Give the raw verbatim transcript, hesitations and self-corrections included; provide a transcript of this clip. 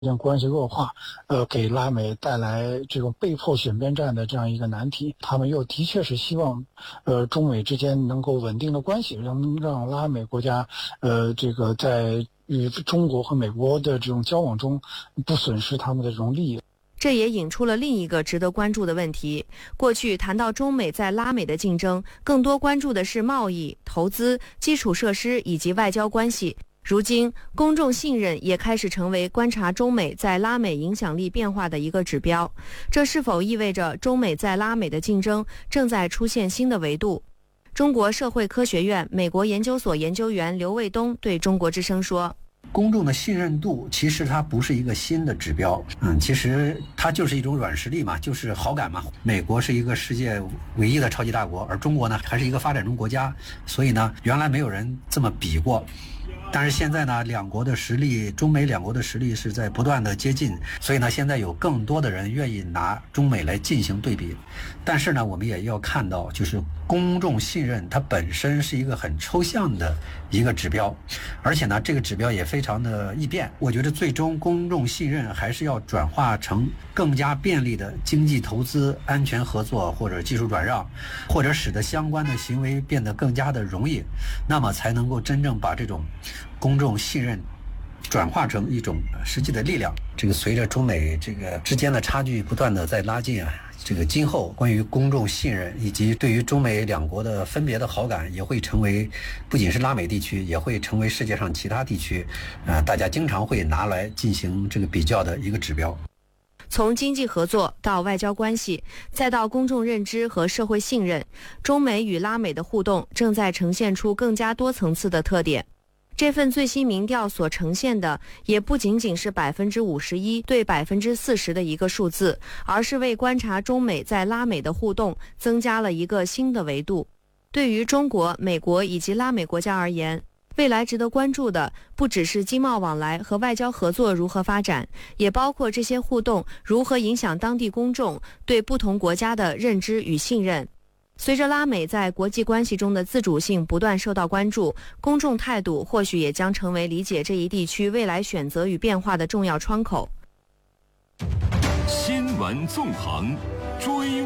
关系恶化，呃，给拉美带来这种被迫选边站的这样一个难题。他们又的确是希望，呃，中美之间能够稳定的关系，让让拉美国家，呃，这个在与中国和美国的这种交往中，不损失他们的这种利益。 这也引出了另一个值得关注的问题。过去谈到中美在拉美的竞争，更多关注的是贸易、投资、基础设施以及外交关系。如今，公众信任也开始成为观察中美在拉美影响力变化的一个指标。这是否意味着中美在拉美的竞争正在出现新的维度？中国社会科学院美国研究所研究员刘卫东对中国之声说： 公众的信任度其实它不是一个新的指标，嗯，其实它就是一种软实力嘛，就是好感嘛。美国是一个世界唯一的超级大国，而中国呢还是一个发展中国家，所以呢原来没有人这么比过。但是现在呢，两国的实力，中美两国的实力是在不断的接近，所以呢，现在有更多的人愿意拿中美来进行对比。但是呢，我们也要看到，就是公众信任它本身是一个很抽象的一个指标，而且呢，这个指标也非常的易变。我觉得最终公众信任还是要转化成更加便利的经济投资、安全合作或者技术转让，或者使得相关的行为变得更加的容易，那么才能够真正把这种公众信任转化成一种实际的力量。这个随着中美这个之间的差距不断的在拉近啊，这个今后关于公众信任以及对于中美两国的分别的好感，也会成为不仅是拉美地区，也会成为世界上其他地区，呃，大家经常会拿来进行这个比较的一个指标。 从经济合作到外交关系，再到公众认知和社会信任，中美与拉美的互动正在呈现出更加多层次的特点。这份最新民调所呈现的也不仅仅是百分之五十一对百分之四十的一个数字，而是为观察中美在拉美的互动增加了一个新的维度。对于中国、美国以及拉美国家而言，未来值得关注的不只是经贸往来和外交合作如何发展，也包括这些互动如何影响当地公众对不同国家的认知与信任。随着拉美在国际关系中的自主性不断受到关注，公众态度或许也将成为理解这一地区未来选择与变化的重要窗口。 新闻纵横，追